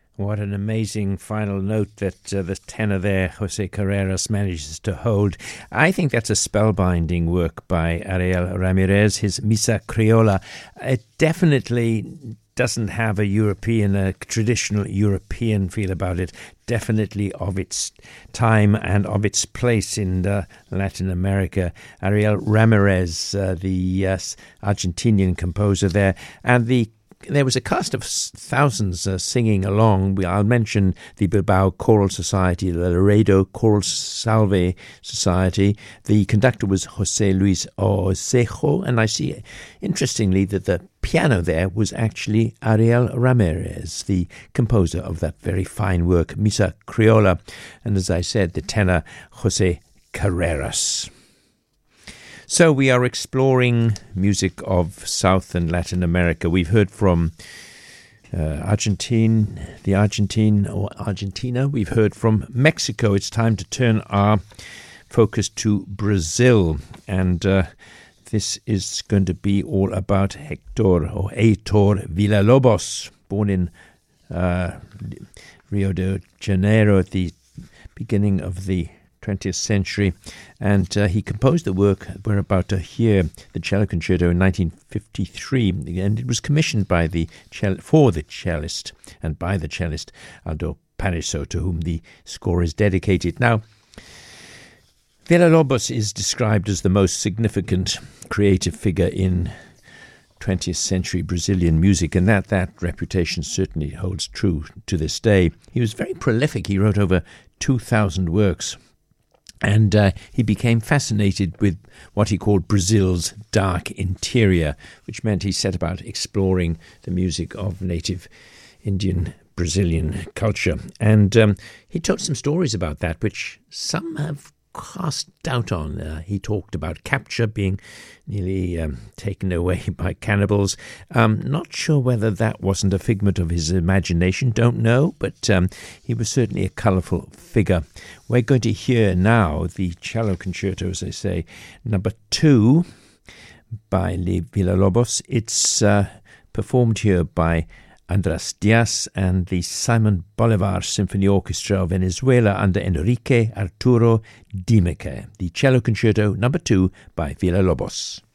What an amazing final note that the tenor there, Jose Carreras, manages to hold. I think that's a spellbinding work by Ariel Ramirez, his Misa Criolla. It definitely doesn't have a traditional European feel about it. Definitely of its time and of its place in Latin America. Ariel Ramirez, the Argentinian composer there, and there was a cast of thousands singing along. I'll mention the Bilbao Choral Society, the Laredo Choral Salve Society. The conductor was José Luis Osejo, and I see, interestingly, that the piano there was actually Ariel Ramirez, the composer of that very fine work, Misa Criolla, and as I said, the tenor José Carreras. So we are exploring music of South and Latin America. We've heard from Argentina. We've heard from Mexico. It's time to turn our focus to Brazil. And this is going to be all about Heitor Villa-Lobos, born in Rio de Janeiro at the beginning of the 20th century, and he composed the work we're about to hear, the cello concerto, in 1953, and it was commissioned for the cellist and by the cellist Aldo Pariso, to whom the score is dedicated. Now, Villa-Lobos is described as the most significant creative figure in 20th century Brazilian music, and that reputation certainly holds true to this day. He was very prolific. He wrote over 2,000 works. And he became fascinated with what he called Brazil's dark interior, which meant he set about exploring the music of native Indian Brazilian culture. And he told some stories about that, which some have cast doubt on. He talked about capture being nearly taken away by cannibals. Not sure whether that wasn't a figment of his imagination, don't know, but he was certainly a colourful figure. We're going to hear now the cello concerto, as I say, number 2 by Villa-Lobos. It's performed here by Andrés Diaz and the Simon Bolivar Symphony Orchestra of Venezuela under Enrique Arturo Dimeke. The cello concerto number 2 by Villa-Lobos.